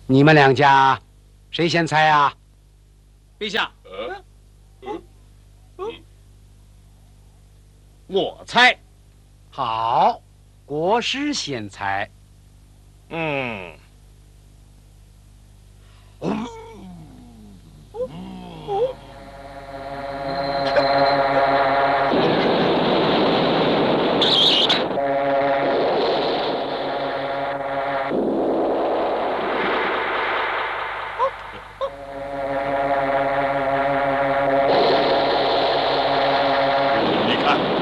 你们两家谁先猜啊？ 陛下，我猜。 好，国师先猜。 嗯。